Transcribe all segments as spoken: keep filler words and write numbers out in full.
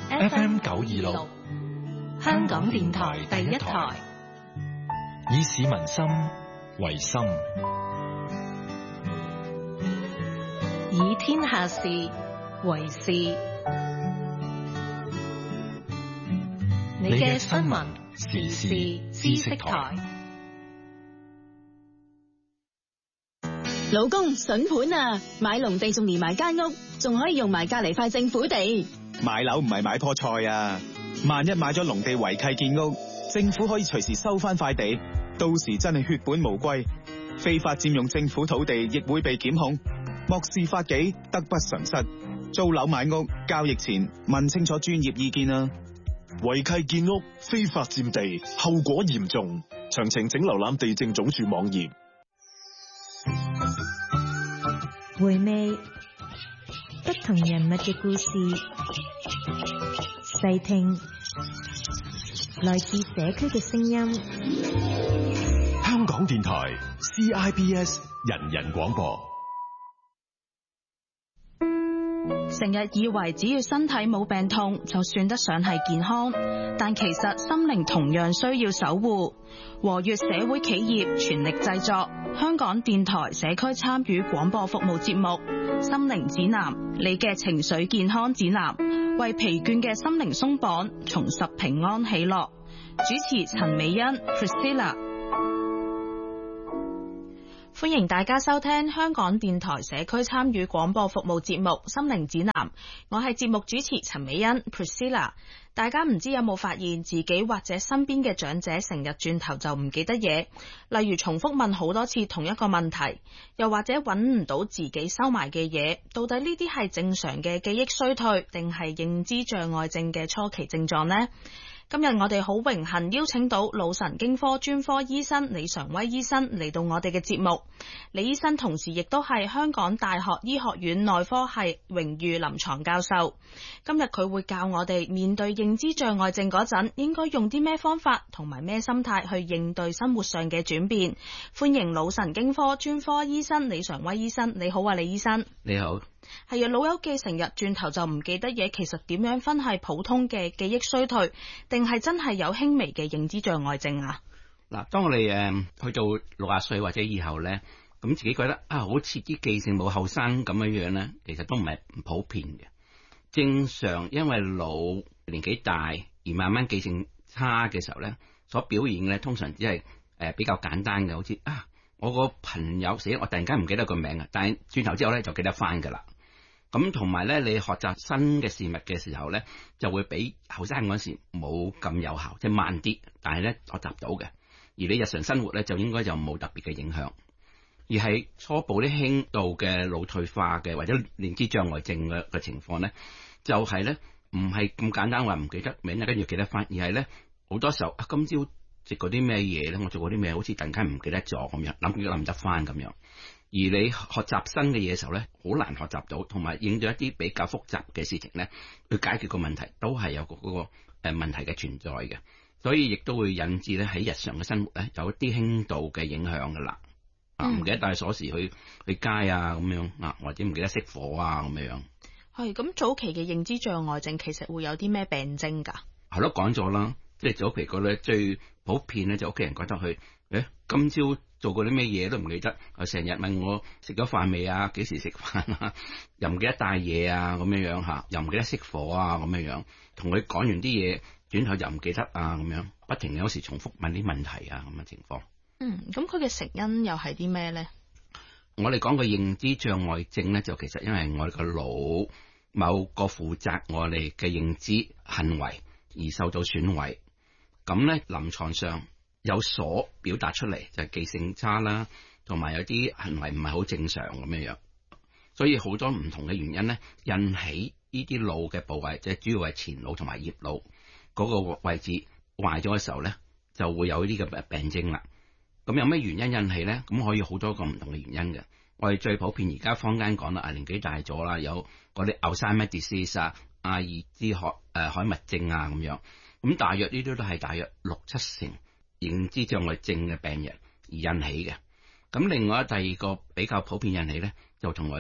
F M 九二六，香港電台第一台，以市民心為心，以天下事為事。你嘅新聞時事知識台。 老公筍盤啊，買農地仲連埋間屋，仲可以用埋隔籬塊政府地。 買樓唔係買棵菜啊，萬一買咗農地違契建屋，政府可以隨時收翻塊地，到時真係血本無歸，非法佔用政府土地亦會被檢控，漠視法紀得不償失。租樓買屋交易前問清楚專業意見啊！ 違契建屋、非法佔地，後果嚴重。詳情請瀏覽地政總署網頁。 回味不同人物嘅故事，細聽來自社區嘅聲音。 香港電台 C I B S 人人廣播。 成日以為只要身體冇病痛就算得上係健康，但其實心靈同樣需要守護。和悅社會企業全力製作香港電台社區參與廣播服務節目《心靈指南》，你嘅情緒健康指南，為疲倦嘅心靈鬆綁，重拾平安喜樂。主持陳美欣 Priscilla。歡迎大家收聽香港電台社區參與廣播服務節目《心靈指南》，我係節目主持陳美欣 Priscilla。大家唔知有冇發現自己或者身邊嘅長者成日轉頭就唔記得嘢，例如重複問好多次同一個問題，又或者揾唔到自己收埋嘅嘢，到底呢啲係正常嘅記憶衰退，定係認知障礙症嘅初期症狀呢？今日我哋好榮幸邀請到腦神經科專科醫生李常威醫生嚟到我哋嘅節目。李醫生同時亦都係香港大學醫學院內科系榮譽臨床教授。今日佢會教我哋面對認知障礙症嗰陣應該用啲咩方法同埋咩心態去應對生活上嘅轉變。歡迎腦神經科專科醫生李常威醫生。你好啊，李醫生。 你好。 係啊，老友記成日轉頭就唔記得嘢，其實點樣分係普通嘅記憶衰退，定係真係有輕微嘅認知障礙症啊？ 嗱，當我哋誒去到六十歲或者以後咧，咁自己覺得啊，好似啲記性冇後生咁樣樣咧，其實都唔係唔普遍嘅。正常因為老年紀大而慢慢記性差嘅時候咧，所表現嘅咧通常只係誒比較簡單嘅，好似啊我個朋友死，我突然間唔記得個名啊，但係轉頭之後咧就記得翻噶啦。咁同埋咧，你學習新嘅事物嘅時候咧，就會比後生嗰時冇咁有效，即係慢啲，但係咧學習到嘅。而你日常生活咧，就應該就冇特別嘅影響。而係初步啲輕度嘅腦退化嘅或者認知障礙症嘅嘅情況咧，就係咧唔係咁簡單話唔記得名啊，跟住記得翻，而係咧好多時候啊，今朝食過啲咩嘢咧，我做過啲咩，好似突然間唔記得咗咁樣，諗都諗唔得翻咁樣。而你學習新嘅嘢嘅時候咧，好難學習到，同埋應對一啲比較複雜嘅事情咧，去解決個問題都係有個嗰個誒問題嘅存在嘅，所以亦都會引致咧喺日常嘅生活咧有一啲輕度嘅影響噶啦。啊，唔記得帶鎖匙去去街啊咁樣啊，或者唔記得熄火啊咁樣。 係咁，早期嘅認知障礙症其實會有啲咩病徵噶？ 係咯，講咗啦，即係早期個咧最普遍咧就屋企人覺得佢誒今朝做過啲咩嘢都唔記得，成日問我食咗飯未啊，幾時食飯啊，又唔記得帶嘢啊咁樣樣吓，又唔記得熄火啊咁樣樣，同佢講完啲嘢，轉頭又唔記得啊咁樣，不停有時重複問啲問題啊咁嘅情況。 嗯，咁佢嘅成因又係啲咩咧？ 我哋講個認知障礙症咧，就其實因為我哋個腦某個負責我哋嘅認知行為而受到損毀，咁咧臨床上有所表達出嚟就係記性差啦，同埋有啲行為唔係好正常咁樣樣，所以好多唔同嘅原因咧，引起呢啲腦嘅部位，即係主要係前腦同埋葉腦嗰個位置壞咗嘅時候咧，就會有呢啲嘅病徵啦。咁有咩原因引起咧？咁可以好多個唔同嘅原因嘅。我哋最普遍而家坊間講啦，啊年紀大咗啦，有嗰啲 Alzheimer's disease 啊、阿爾茲海誒海默症啊咁樣，咁大約呢啲都係大約六七成認知障礙症嘅病人而引起嘅。咁另外第二個比較普遍引起咧，就同我呢啲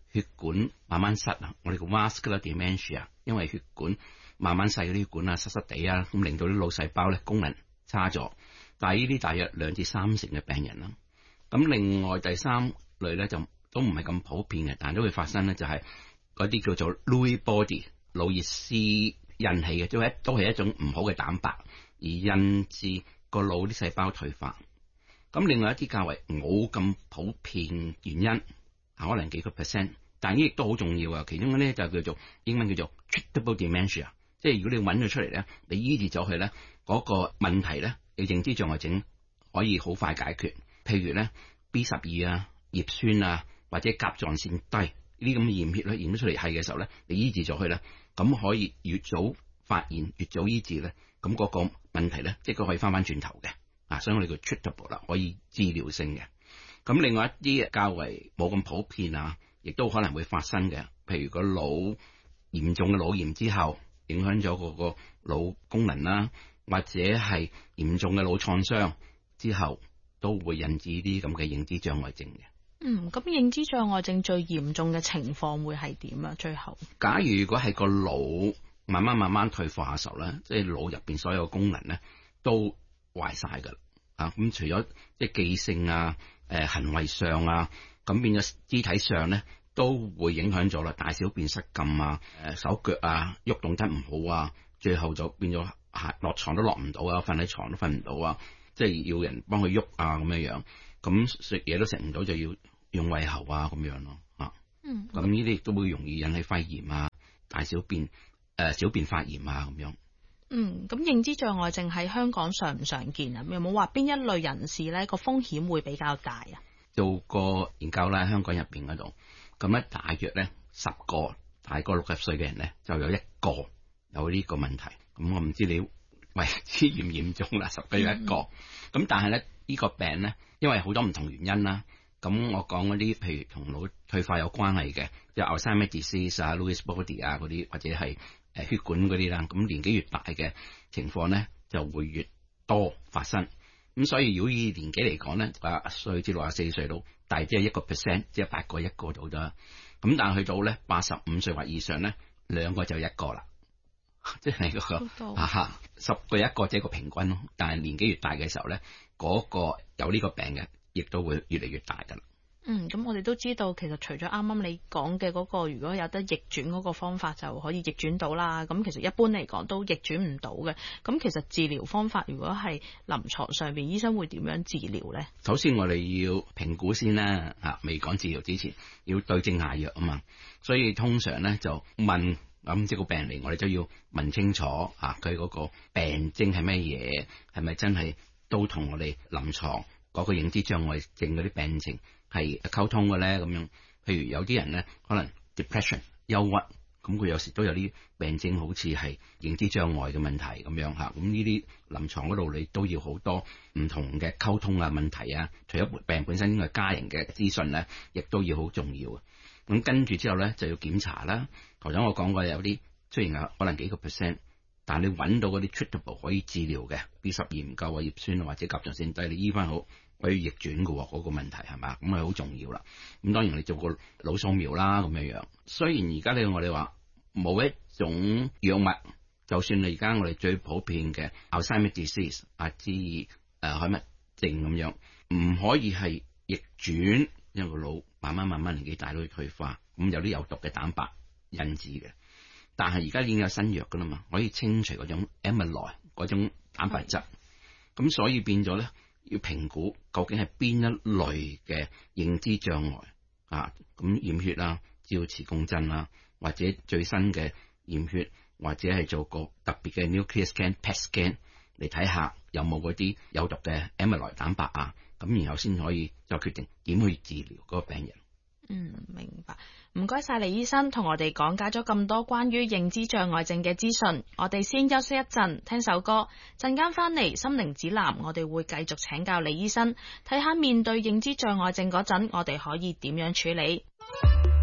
血管慢慢塞啊，我哋叫 vascular dementia， 因為血管慢慢細嗰啲血管啊，濕濕地啊，咁令到啲腦細胞咧功能差咗。但係呢啲大約兩至三成嘅病人啦。咁另外第三類咧就都唔係咁普遍嘅，但係都會發生咧，就係嗰啲叫做 Lewy body 腦熱絲引起嘅，都係都係一種唔好嘅蛋白，而引致個腦啲細胞退化。咁另外一啲較為冇咁普遍原因，可能幾個 percent， 但係呢亦都好重要啊。其中嗰啲就叫做英文叫做 treatable dementia， 即係如果你揾咗出嚟咧，你醫治咗佢咧，嗰個問題咧，你認知障礙症可以好快解決。譬如咧 B 十二啊、葉酸啊或者甲狀腺低呢啲咁嘅驗血咧，驗咗出嚟係嘅時候咧，你醫治咗佢咧，咁可以越早發現越早醫治咧，咁嗰個問題咧即係佢可以翻翻轉頭嘅啊，所以我哋叫 treatable 啦，可以治療性嘅。咁另外一啲較為冇咁普遍啊，亦都可能會發生嘅，譬如個腦嚴重嘅腦炎之後影響咗嗰個腦功能啦，或者係嚴重嘅腦創傷之後都會引致啲咁嘅認知障礙症嘅。 嗯，咁認知障礙症最嚴重嘅情況會係點啊？最後，假如如果係個腦慢慢慢慢退化嘅時候咧，即係腦入邊所有功能咧都壞晒噶啦啊！咁除咗即係記性啊、誒、呃、行為上啊，咁變咗肢體上咧都會影響咗啦，大小便失禁啊、誒、呃、手腳啊喐動得唔好啊，最後就變咗落床都落唔到啊，瞓喺床都瞓唔到啊，即係要人幫佢喐啊咁樣樣。咁食嘢都食唔到，就要用胃喉啊咁樣咯，啊，嗯，咁呢啲亦都會容易引起肺炎啊、大小便誒、呃、小便發炎啊咁樣。 嗯，咁認知障礙症喺香港常唔常見啊？有冇話邊一類人士咧個風險會比較大啊？ 做個研究啦，香港入邊嗰度，咁咧大約咧十個大過六十歲嘅人咧就有一個有呢個問題。咁我唔知你為之嚴唔嚴重啦，十個有一個。咁、嗯、但係咧呢、這個病咧，因為好多唔同原因啦。咁我講嗰啲，譬如同腦退化有關係嘅，即係 Alzheimer's disease 啊、Lewy body 啊嗰啲，或者係誒血管嗰啲啦。咁年紀越大嘅情況咧，就會越多發生。咁所以如果以年紀嚟講咧，八十歲至六十四歲到，大即係一個 percent， 即係八個一個到啫。咁但係去到咧八十五歲或以上咧，兩個就一個啦，即係嗰個啊十個一個即係個平均咯。但係年紀越大嘅時候咧，嗰、嗰個有呢個病嘅，亦都會越嚟越大噶啦。 嗯，咁我哋都知道，其實除咗啱啱你講嘅嗰個，如果有得逆轉嗰個方法，就可以逆轉到啦。咁其實一般嚟講都逆轉唔到嘅。咁其實治療方法，如果係臨床上面，醫生會點樣治療咧？ 首先我哋要評估先啦，吓未講治療之前，要對症下藥啊嘛。所以通常咧就問咁即係個病人嚟，我哋都要問清楚吓佢嗰個病徵係咩嘢，係咪真係都同我哋臨床嗰個認知障礙症嗰啲病情係溝通嘅咧？咁樣，譬如有啲人咧可能 depression 憂鬱，咁佢有時都有啲病症好似係認知障礙嘅問題咁樣吓。咁呢啲臨床嗰度你都要好多唔同嘅溝通啊問題啊，除咗病本身應該家人嘅資訊咧，亦都要好重要啊。咁跟住之後咧就要檢查啦。頭先我講過有啲雖然有可能幾個 percent， 但係你揾到嗰啲 treatable 可以治療嘅 B 十二唔夠啊、葉酸啊或者甲狀腺低，你醫翻好可以逆轉嘅喎，嗰個問題係嘛？咁係好重要啦。咁當然你做個腦掃描啦咁樣樣。雖然而家你我哋話冇一種藥物，就算你而家我哋最普遍嘅 Alzheimer's disease 阿茲誒海默症咁樣，唔可以係逆轉，因為個腦慢慢慢慢年紀大都會退化，咁有啲有毒嘅蛋白引致嘅。但係而家已經有新藥噶啦嘛，可以清除嗰種 amyloid 嗰種蛋白質，咁所以變咗咧。要評估究竟係邊一類嘅認知障礙啊？咁驗血啦、照磁共振啦，或者最新嘅驗血，或者係做個特別嘅 nuclear scan、P E T scan 嚟睇下有冇嗰啲有毒嘅 amyloid 蛋白啊，咁然後先可以再決定點去治療嗰個病人。 嗯，明白。唔該晒李醫生同我哋講解咗咁多關於認知障礙症嘅資訊，我哋先休息一陣，聽首歌，陣間翻嚟心靈指南，我哋會繼續請教李醫生，睇下面對認知障礙症嗰陣，我哋可以點樣處理。